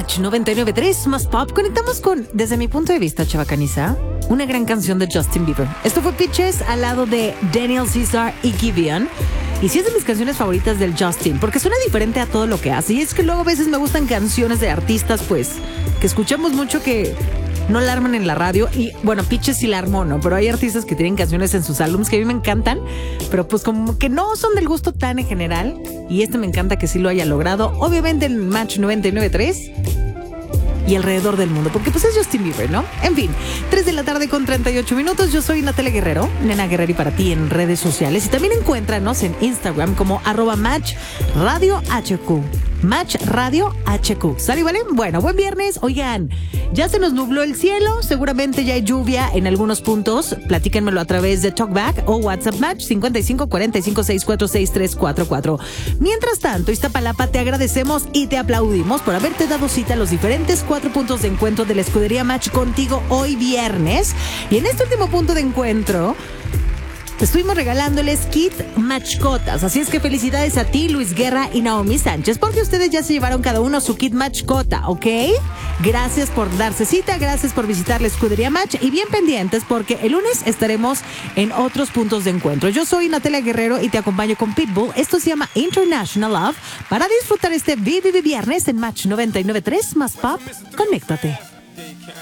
Match 99.3 más pop. Conectamos con, desde mi punto de vista, chavacaniza, una gran canción de Justin Bieber. Esto fue Peaches al lado de Daniel Caesar y Giveon. Y sí es de mis canciones favoritas del Justin, porque suena diferente a todo lo que hace. Y es que luego a veces me gustan canciones de artistas, pues, que escuchamos mucho que no la arman en la radio. Y bueno, Peaches sí la armó, ¿no? Pero hay artistas que tienen canciones en sus álbumes que a mí me encantan, pero pues como que no son del gusto tan en general. Y me encanta que sí lo haya logrado. Obviamente en Match 99.3 y alrededor del mundo, porque pues es Justin Bieber, ¿no? En fin, 3 de la tarde con 38 minutos. Yo soy Natalia Guerrero, Nena Guerrero, y para ti en redes sociales. Y también encuéntranos en Instagram como @MatchRadioHQ. Match Radio HQ. ¿Sale, vale? Bueno, buen viernes. Oigan, ya se nos nubló el cielo. Seguramente ya hay lluvia en algunos puntos. Platíquenmelo a través de Talkback o WhatsApp Match 55 45 64 6344. Mientras tanto, Iztapalapa, te agradecemos y te aplaudimos por haberte dado cita a los diferentes 4 puntos de encuentro de la Escudería Match contigo hoy viernes. Y en este último punto de encuentro estuvimos regalándoles kit Matchcotas. Así es que felicidades a ti, Luis Guerra y Naomi Sánchez, porque ustedes ya se llevaron cada uno su kit Matchcota, ¿ok? Gracias por darse cita, gracias por visitar la Escudería Match y bien pendientes porque el lunes estaremos en otros puntos de encuentro. Yo soy Natalia Guerrero y te acompaño con Pitbull. Esto se llama International Love para disfrutar este viernes en Match 99.3 más pop. Conéctate.